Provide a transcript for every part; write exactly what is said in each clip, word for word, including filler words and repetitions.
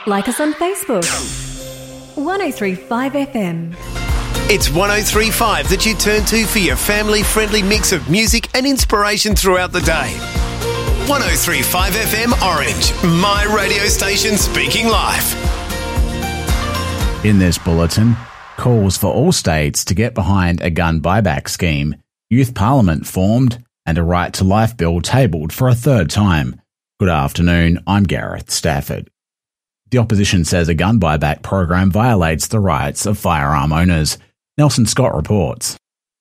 Like us on Facebook. one oh three point five F M. It's one oh three point five that you turn to for your family-friendly mix of music and inspiration throughout the day. one oh three point five F M Orange, my radio station speaking live. In this bulletin, calls for all states to get behind a gun buyback scheme, youth parliament formed, and a right to life bill tabled for a third time. Good afternoon, I'm Gareth Stafford. The opposition says a gun buyback program violates the rights of firearm owners. Nelson Scott reports.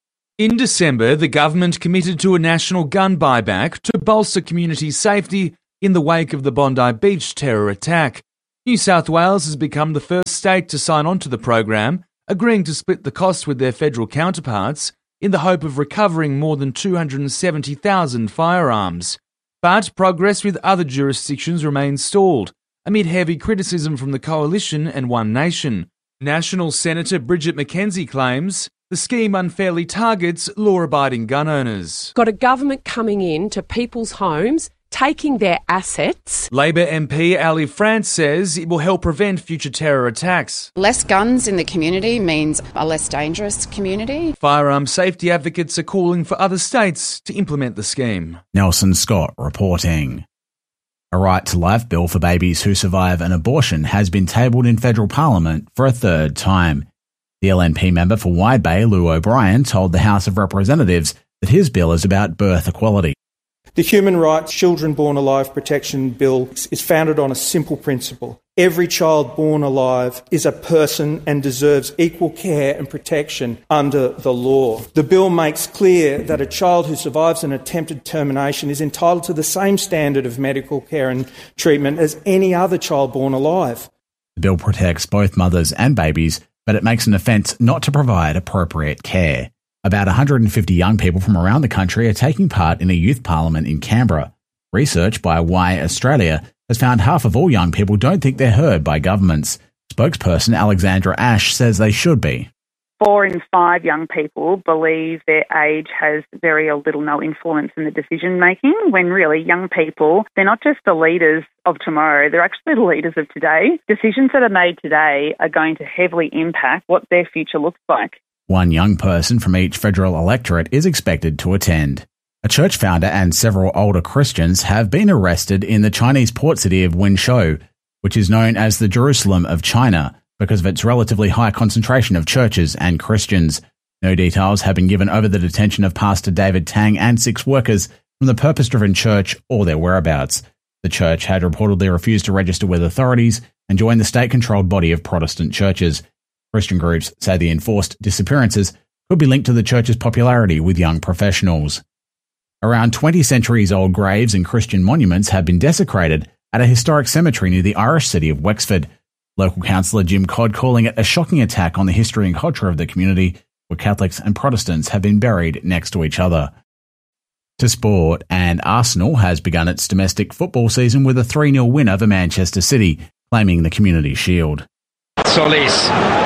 In December, the government committed to a national gun buyback to bolster community safety in the wake of the Bondi Beach terror attack. New South Wales has become the first state to sign on to the program, agreeing to split the cost with their federal counterparts in the hope of recovering more than two hundred seventy thousand firearms. But progress with other jurisdictions remains stalled, amid heavy criticism from the Coalition and One Nation. National Senator Bridget McKenzie claims the scheme unfairly targets law-abiding gun owners. Got a government coming in to people's homes, taking their assets. Labor M P Ali France says it will help prevent future terror attacks. Less guns in the community means a less dangerous community. Firearm safety advocates are calling for other states to implement the scheme. Nelson Scott reporting. A right to life bill for babies who survive an abortion has been tabled in federal parliament for a third time. The L N P member for Wide Bay, Lou O'Brien, told the House of Representatives that his bill is about birth equality. The Human Rights Children Born Alive Protection Bill is founded on a simple principle. Every child born alive is a person and deserves equal care and protection under the law. The bill makes clear that a child who survives an attempted termination is entitled to the same standard of medical care and treatment as any other child born alive. The bill protects both mothers and babies, but it makes an offence not to provide appropriate care. About one hundred fifty young people from around the country are taking part in a youth parliament in Canberra. Research by Y Australia has found half of all young people don't think they're heard by governments. Spokesperson Alexandra Ash says they should be. Four in five young people believe their age has very or little no influence in the decision making, when really young people, they're not just the leaders of tomorrow, they're actually the leaders of today. Decisions that are made today are going to heavily impact what their future looks like. One young person from each federal electorate is expected to attend. A church founder and several older Christians have been arrested in the Chinese port city of Wenzhou, which is known as the Jerusalem of China because of its relatively high concentration of churches and Christians. No details have been given over the detention of Pastor David Tang and six workers from the purpose-driven church or their whereabouts. The church had reportedly refused to register with authorities and join the state-controlled body of Protestant churches. Christian groups say the enforced disappearances could be linked to the church's popularity with young professionals. Around twenty centuries-old graves and Christian monuments have been desecrated at a historic cemetery near the Irish city of Wexford. Local councillor Jim Codd calling it a shocking attack on the history and culture of the community, where Catholics and Protestants have been buried next to each other. To sport, and Arsenal has begun its domestic football season with a three nil win over Manchester City, claiming the Community Shield. Solis.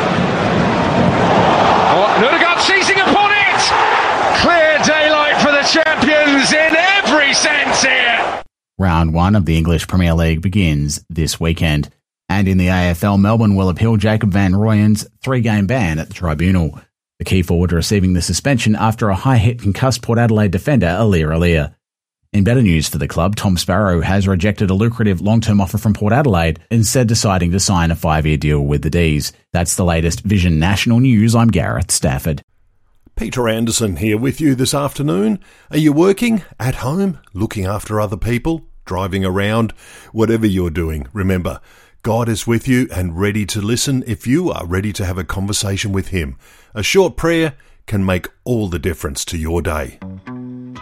Oh, Nurgard seizing upon it! Clear daylight for the champions in every sense here! Round one of the English Premier League begins this weekend. And in the A F L, Melbourne will appeal Jacob Van Rooyen's three-game ban at the tribunal. The key forward receiving the suspension after a high-hit concussed Port Adelaide defender, Alir Alir. In better news for the club, Tom Sparrow has rejected a lucrative long-term offer from Port Adelaide, instead deciding to sign a five-year deal with the D's. That's the latest Vision National News. I'm Gareth Stafford. Peter Anderson here with you this afternoon. Are you working, at home, looking after other people, driving around? Whatever you're doing, remember, God is with you and ready to listen if you are ready to have a conversation with Him. A short prayer can make all the difference to your day.